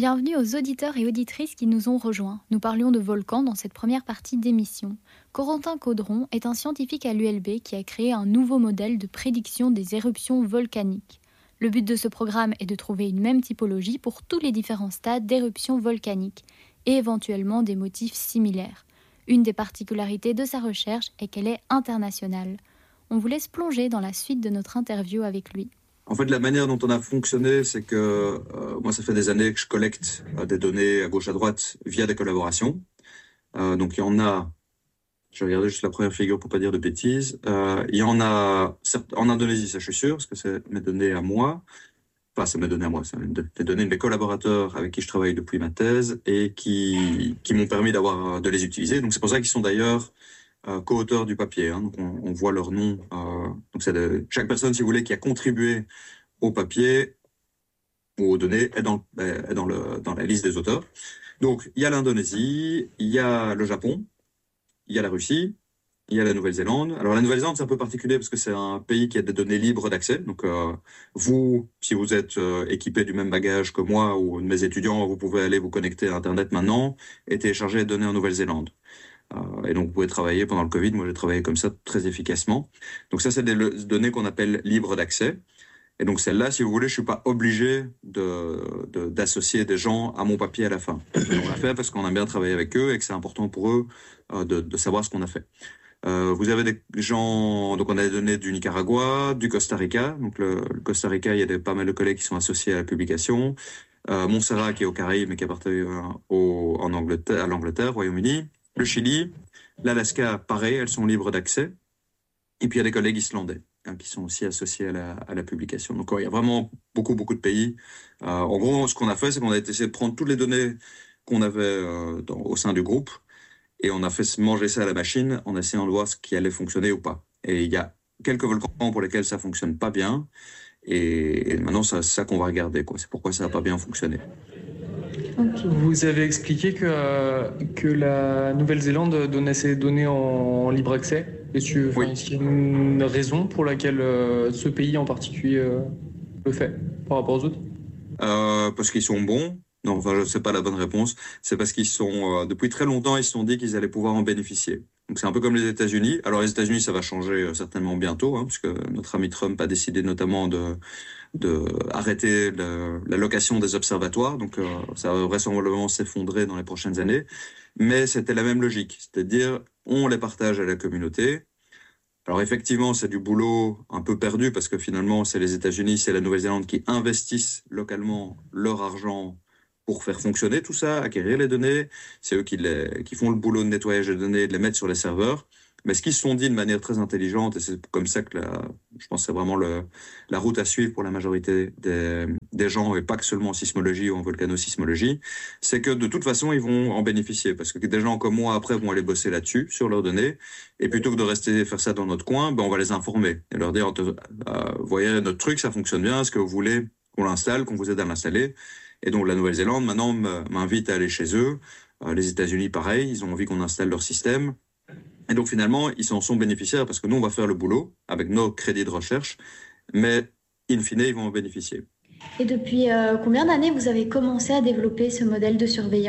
Bienvenue aux auditeurs et auditrices qui nous ont rejoints. Nous parlions de volcans dans cette première partie d'émission. Corentin Caudron est un scientifique à l'ULB qui a créé un nouveau modèle de prédiction des éruptions volcaniques. Le but de ce programme est de trouver une même typologie pour tous les différents stades d'éruptions volcaniques et éventuellement des motifs similaires. Une des particularités de sa recherche est qu'elle est internationale. On vous laisse plonger dans la suite de notre interview avec lui. En fait, la manière dont on a fonctionné, c'est que moi, ça fait des années que je collecte des données à gauche, à droite via des collaborations. Donc, il y en a, je vais regarder juste la première figure pour pas dire de bêtises. Il y en a en Indonésie, ça je suis sûr, parce que c'est mes données à moi. Enfin, c'est mes données à moi, c'est des données de mes collaborateurs avec qui je travaille depuis ma thèse et qui m'ont permis de les utiliser. Donc, c'est pour ça qu'ils sont d'ailleurs co-auteurs du papier. Donc on voit leur nom. Donc c'est chaque personne, si vous voulez, qui a contribué au papier ou aux données est dans la liste des auteurs. Donc il y a l'Indonésie, il y a le Japon, il y a la Russie, il y a la Nouvelle-Zélande. Alors la Nouvelle-Zélande, c'est un peu particulier parce que c'est un pays qui a des données libres d'accès. Donc vous, si vous êtes équipé du même bagage que moi ou de mes étudiants, vous pouvez aller vous connecter à Internet maintenant et télécharger les données en Nouvelle-Zélande. Et donc, vous pouvez travailler pendant le Covid. Moi, j'ai travaillé comme ça très efficacement. Donc ça, c'est des données qu'on appelle libres d'accès. Et donc, celle-là, si vous voulez, je suis pas obligé d'associer des gens à mon papier à la fin. On l'a fait parce qu'on a bien travaillé avec eux et que c'est important pour eux de savoir ce qu'on a fait. Vous avez des gens, donc on a des données du Nicaragua, du Costa Rica. Donc, le Costa Rica, il y a pas mal de collègues qui sont associés à la publication. Montserrat, qui est aux Caraïbes, mais qui appartient à l'Angleterre, Royaume-Uni. Le Chili, l'Alaska, pareil, elles sont libres d'accès. Et puis il y a des collègues islandais qui sont aussi associés à la publication. Donc il y a vraiment beaucoup de pays. En gros, ce qu'on a fait, c'est qu'on a essayé de prendre toutes les données qu'on avait au sein du groupe et on a fait manger ça à la machine en essayant de voir ce qui allait fonctionner ou pas. Et il y a quelques volcans pour lesquels ça fonctionne pas bien. Et maintenant, c'est ça qu'on va regarder, quoi. C'est pourquoi ça n'a pas bien fonctionné. Okay. Vous avez expliqué que la Nouvelle-Zélande donnait ses données en libre accès. Oui. Est-ce qu'il y a une raison pour laquelle ce pays en particulier le fait par rapport aux autres ? Parce qu'ils sont bons. Non, enfin, c'est pas la bonne réponse. C'est parce qu'ils sont, depuis très longtemps, ils se sont dit qu'ils allaient pouvoir en bénéficier. Donc c'est un peu comme les États-Unis. Alors les États-Unis, ça va changer certainement bientôt, puisque notre ami Trump a décidé notamment de arrêter la location des observatoires. Donc ça va vraisemblablement s'effondrer dans les prochaines années. Mais c'était la même logique, c'est-à-dire on les partage à la communauté. Alors effectivement, c'est du boulot un peu perdu parce que finalement, c'est les États-Unis, c'est la Nouvelle-Zélande qui investissent localement leur argent pour faire fonctionner tout ça, acquérir les données. C'est eux qui font le boulot de nettoyage des données et de les mettre sur les serveurs. Mais ce qu'ils se sont dit de manière très intelligente, et c'est comme ça que je pense que c'est vraiment la route à suivre pour la majorité des gens, et pas que seulement en sismologie ou en volcanosismologie, c'est que de toute façon, ils vont en bénéficier. Parce que des gens comme moi, après, vont aller bosser là-dessus, sur leurs données. Et plutôt que de rester faire ça dans notre coin, on va les informer. Et leur dire, vous voyez, notre truc, ça fonctionne bien. Est-ce que vous voulez qu'on l'installe, qu'on vous aide à l'installer? Et donc, la Nouvelle-Zélande, maintenant, m'invite à aller chez eux. Les États-Unis, pareil, ils ont envie qu'on installe leur système. Et donc finalement, ils en sont bénéficiaires parce que nous, on va faire le boulot avec nos crédits de recherche, mais in fine, ils vont en bénéficier. Et depuis combien d'années vous avez commencé à développer ce modèle de surveillance ?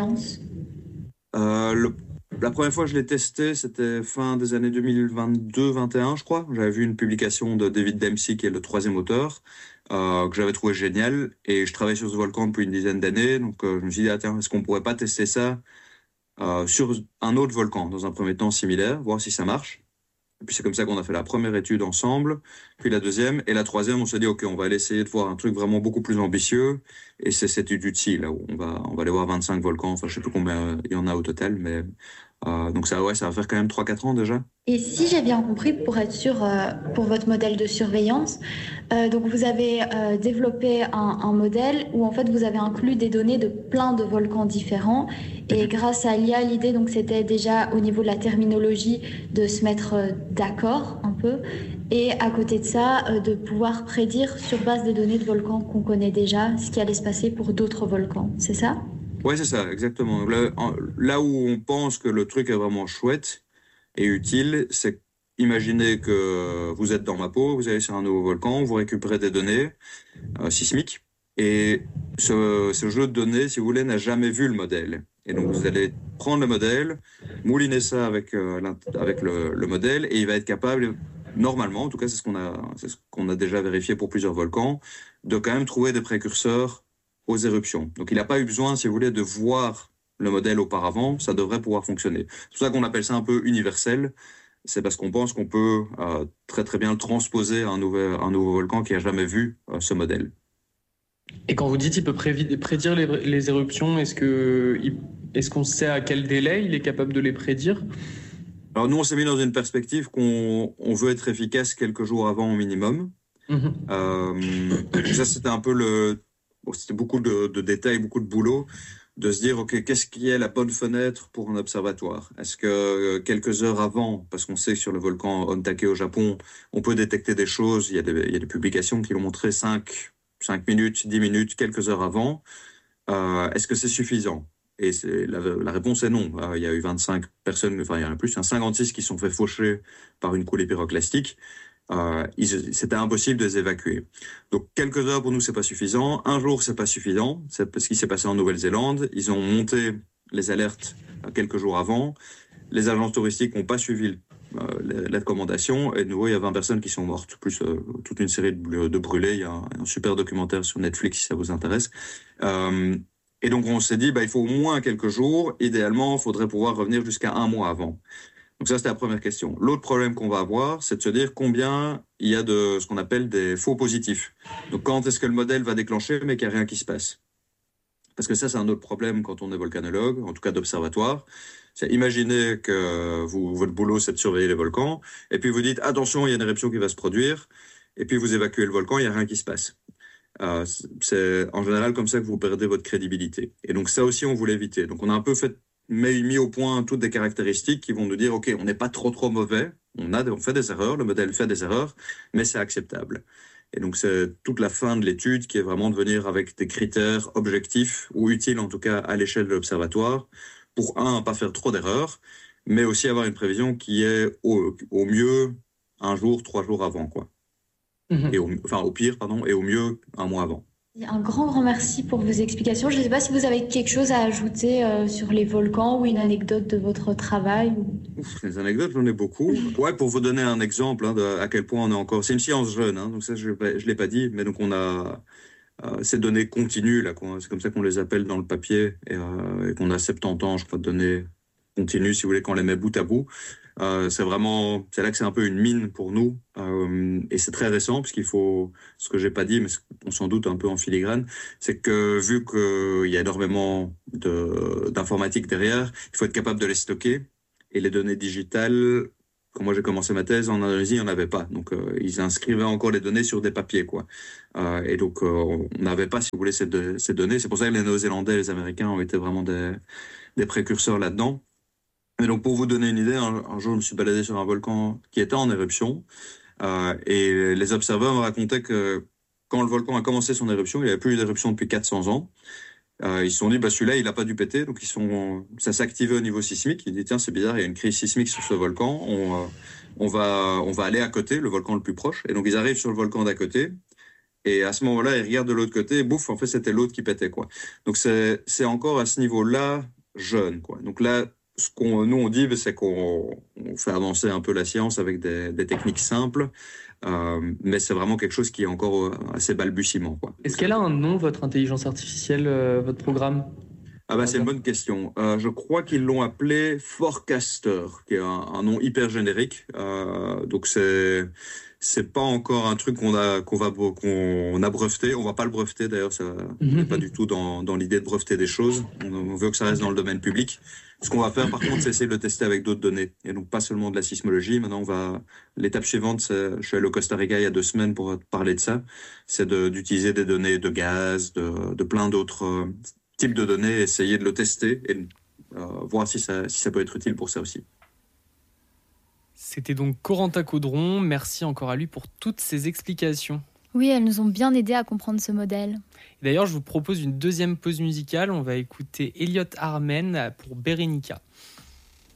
La première fois que je l'ai testé, c'était fin des années 2022-21, je crois. J'avais vu une publication de David Dempsey, qui est le troisième auteur, que j'avais trouvé génial. Et je travaille sur ce volcan depuis une dizaine d'années, donc je me suis dit, tiens, est-ce qu'on pourrait pas tester ça sur un autre volcan, dans un premier temps similaire, voir si ça marche. Et puis c'est comme ça qu'on a fait la première étude ensemble, puis la deuxième, et la troisième, on s'est dit, ok, on va aller essayer de voir un truc vraiment beaucoup plus ambitieux, et c'est cette étude-ci, là, où on va aller voir 25 volcans, enfin je sais plus combien il y en a au total, mais donc ça va faire quand même 3-4 ans déjà. Et si j'ai bien compris, pour être sûr, pour votre modèle de surveillance, donc vous avez développé un modèle où en fait vous avez inclus des données de plein de volcans différents, et grâce à l'IA, l'idée donc c'était déjà au niveau de la terminologie de se mettre d'accord un peu, et à côté de ça, de pouvoir prédire sur base des données de volcans qu'on connaît déjà ce qui allait se passer pour d'autres volcans, c'est ça ? Ouais, c'est ça, exactement. Là où on pense que le truc est vraiment chouette et utile, c'est imaginer que vous êtes dans ma peau, vous allez sur un nouveau volcan, vous récupérez des données sismiques, et ce jeu de données, si vous voulez, n'a jamais vu le modèle. Et donc, vous allez prendre le modèle, mouliner ça avec le modèle, et il va être capable, normalement, en tout cas, c'est ce qu'on a déjà vérifié pour plusieurs volcans, de quand même trouver des précurseurs aux éruptions. Donc, il n'a pas eu besoin, si vous voulez, de voir le modèle auparavant, ça devrait pouvoir fonctionner. C'est pour ça qu'on appelle ça un peu universel. C'est parce qu'on pense qu'on peut très très bien le transposer à un nouveau volcan qui n'a jamais vu ce modèle. Et quand vous dites qu'il peut prédire les éruptions, est-ce qu'on sait à quel délai il est capable de les prédire ? Alors nous, on s'est mis dans une perspective qu'on veut être efficace quelques jours avant au minimum. Ça, c'était un peu c'était beaucoup de détails, beaucoup de boulot, de se dire, OK, qu'est-ce qui est la bonne fenêtre pour un observatoire ? Est-ce que quelques heures avant, parce qu'on sait que sur le volcan Ontake au Japon, on peut détecter des choses, il y a des publications qui l'ont montré 5 minutes, 10 minutes, quelques heures avant, est-ce que c'est suffisant ? Et la réponse est non. Il y a eu 25 personnes, enfin il y en a plus, il y en a 56 qui se sont fait faucher par une coulée pyroclastique. C'était impossible de les évacuer. Donc quelques heures pour nous c'est pas suffisant. Un jour c'est pas suffisant. C'est parce qu'il s'est passé en Nouvelle-Zélande. Ils ont monté les alertes quelques jours avant. Les agences touristiques n'ont pas suivi les recommandations. Et de nouveau il y a 20 personnes qui sont mortes, plus toute une série de brûlés. Il y a un super documentaire sur Netflix si ça vous intéresse. Et donc on s'est dit il faut au moins quelques jours. Idéalement, il faudrait pouvoir revenir jusqu'à 1 mois avant. Donc ça, c'était la première question. L'autre problème qu'on va avoir, c'est de se dire combien il y a de ce qu'on appelle des faux positifs. Donc quand est-ce que le modèle va déclencher mais qu'il n'y a rien qui se passe ? Parce que ça, c'est un autre problème quand on est volcanologue, en tout cas d'observatoire. C'est imaginez que votre boulot, c'est de surveiller les volcans, et puis vous dites attention, il y a une éruption qui va se produire, et puis vous évacuez le volcan, il n'y a rien qui se passe. C'est en général comme ça que vous perdez votre crédibilité. Et donc ça aussi, on voulait éviter. Donc on a un peu mis au point toutes des caractéristiques qui vont nous dire, OK, on n'est pas trop mauvais, on fait des erreurs, le modèle fait des erreurs, mais c'est acceptable. Et donc c'est toute la fin de l'étude qui est vraiment de venir avec des critères objectifs, ou utiles en tout cas à l'échelle de l'observatoire, pour pas faire trop d'erreurs, mais aussi avoir une prévision qui est au mieux 1 jour, 3 jours avant, quoi. Et au pire, et au mieux 1 mois avant. Un grand merci pour vos explications. Je ne sais pas si vous avez quelque chose à ajouter sur les volcans ou une anecdote de votre travail. Les anecdotes, j'en ai beaucoup. Ouais, pour vous donner un exemple à quel point on est encore... C'est une science jeune, donc ça je ne l'ai pas dit, mais donc on a ces données continues, là, c'est comme ça qu'on les appelle dans le papier, et qu'on a 70 ans, je crois, de données continues, si vous voulez, qu'on les met bout à bout. C'est là que c'est un peu une mine pour nous, et c'est très récent parce qu'il faut, ce que j'ai pas dit mais on s'en doute un peu en filigrane, c'est que vu qu'il y a énormément d'informatique derrière, il faut être capable de les stocker, et les données digitales, quand moi j'ai commencé ma thèse en Indonésie, il n'y en avait pas, donc ils inscrivaient encore les données sur des papiers, quoi. Et donc on n'avait pas, si vous voulez, ces données. C'est pour ça que les Néo-Zélandais et les Américains ont été vraiment des précurseurs là-dedans. Et donc, pour vous donner une idée, un jour, je me suis baladé sur un volcan qui était en éruption, et les observateurs me racontaient que quand le volcan a commencé son éruption, il n'y avait plus eu d'éruption depuis 400 ans. Ils se sont dit, celui-là, il n'a pas dû péter, donc ça s'est activé au niveau sismique. Ils disent, tiens, c'est bizarre, il y a une crise sismique sur ce volcan, on va aller à côté, le volcan le plus proche. Et donc, ils arrivent sur le volcan d'à côté, et à ce moment-là, ils regardent de l'autre côté, et bouf, en fait, c'était l'autre qui pétait, quoi. Donc, c'est encore à ce niveau-là jeune, quoi. Donc là, ce nous on dit, c'est qu'on fait avancer un peu la science avec des techniques simples, mais c'est vraiment quelque chose qui est encore assez balbutiement, quoi. Est-ce qu'elle a un nom, votre intelligence artificielle, votre programme ? C'est une bonne question. Je crois qu'ils l'ont appelé Forecaster, qui est un nom hyper générique. Donc c'est pas encore un truc qu'on a breveté. On va pas le breveter d'ailleurs. Ça n'est pas du tout dans l'idée de breveter des choses. On veut que ça reste dans le domaine public. Ce qu'on va faire par contre, c'est essayer de le tester avec d'autres données. Et donc pas seulement de la sismologie. Maintenant l'étape suivante, je suis allé au Costa Rica il y a 2 semaines pour parler de ça. C'est d'utiliser des données de gaz, de plein d'autres types de données, essayer de le tester et voir si ça peut être utile pour ça aussi. C'était donc Corentin Caudron. Merci encore à lui pour toutes ces explications. Oui, elles nous ont bien aidés à comprendre ce modèle. Et d'ailleurs, je vous propose une deuxième pause musicale. On va écouter Elliott Armen pour Berenica.